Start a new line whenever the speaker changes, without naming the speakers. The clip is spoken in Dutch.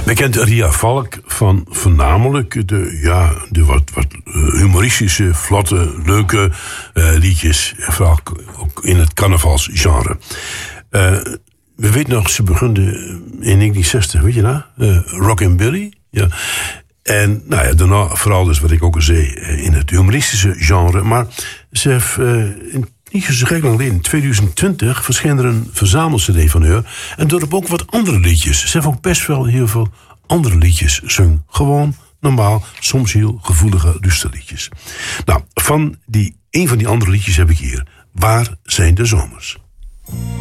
kent Ria Valk van voornamelijk de wat humoristische, vlotte, leuke liedjes. Vooral ook in het carnavalsgenre. We weten nog, ze begonnen in 1960, weet je nou? Rockabilly. Ja. En daarna vooral dus wat ik ook al zei, in het humoristische genre. Maar ze heeft niet zo gek lang geleden, in 2020, verscheen er een verzamel-cd van haar. En daarop ook wat andere liedjes. Ze heeft ook best wel heel veel andere liedjes zong. Gewoon, normaal, soms heel gevoelige luisterliedjes. Nou, een van die andere liedjes heb ik hier. Waar zijn de zomers?